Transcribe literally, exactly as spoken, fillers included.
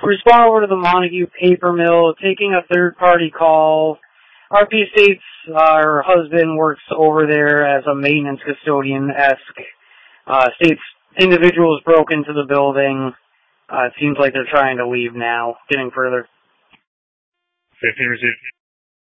respond over to the Montague paper mill, taking a third-party call. R P states uh, her husband works over there as a maintenance custodian-esque. Uh, states individuals broke into the building. Uh, it seems like they're trying to leave now. Getting further. fifteen received.